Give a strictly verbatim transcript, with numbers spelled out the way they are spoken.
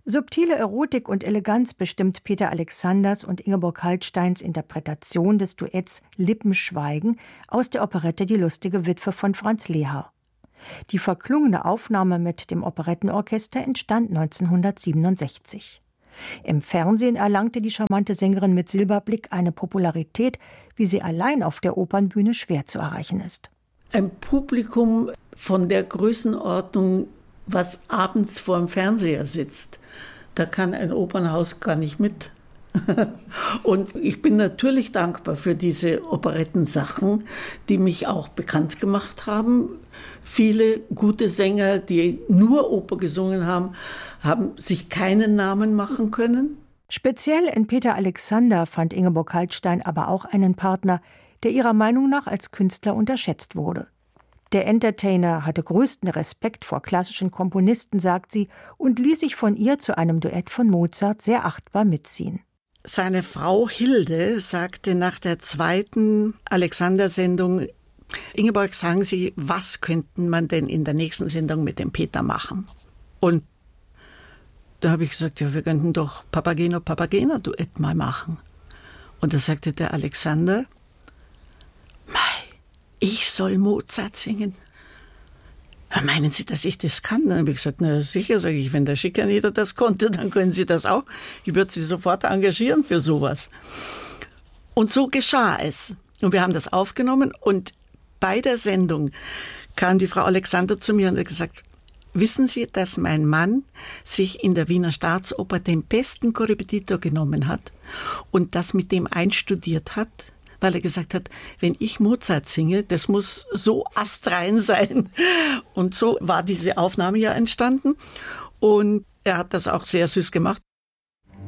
Subtile Erotik und Eleganz bestimmt Peter Alexanders und Ingeborg Hallsteins Interpretation des Duetts »Lippenschweigen« aus der Operette »Die lustige Witwe« von Franz Lehár. Die verklungene Aufnahme mit dem Operettenorchester entstand neunzehnhundertsiebenundsechzig. Im Fernsehen erlangte die charmante Sängerin mit Silberblick eine Popularität, wie sie allein auf der Opernbühne schwer zu erreichen ist. Ein Publikum von der Größenordnung, was abends vor dem Fernseher sitzt, da kann ein Opernhaus gar nicht mit. Und ich bin natürlich dankbar für diese Operettensachen, die mich auch bekannt gemacht haben. Viele gute Sänger, die nur Oper gesungen haben, haben sich keinen Namen machen können. Speziell in Peter Alexander fand Ingeborg Hallstein aber auch einen Partner, der ihrer Meinung nach als Künstler unterschätzt wurde. Der Entertainer hatte größten Respekt vor klassischen Komponisten, sagt sie, und ließ sich von ihr zu einem Duett von Mozart sehr achtbar mitziehen. Seine Frau Hilde sagte nach der zweiten Alexander-Sendung: Ingeborg, sagen Sie, was könnten man denn in der nächsten Sendung mit dem Peter machen? Und da habe ich gesagt, ja, wir könnten doch Papageno-Papagena-Duett mal machen. Und da sagte der Alexander: Mei, ich soll Mozart singen? Ja, meinen Sie, dass ich das kann? Dann habe ich gesagt, na sicher, sage ich, wenn der Schickaneder das konnte, dann können Sie das auch. Ich würde Sie sofort engagieren für sowas. Und so geschah es. Und wir haben das aufgenommen und bei der Sendung kam die Frau Alexander zu mir und hat gesagt: Wissen Sie, dass mein Mann sich in der Wiener Staatsoper den besten Korrepetitor genommen hat und das mit dem einstudiert hat? Weil er gesagt hat, wenn ich Mozart singe, das muss so astrein sein. Und so war diese Aufnahme ja entstanden. Und er hat das auch sehr süß gemacht.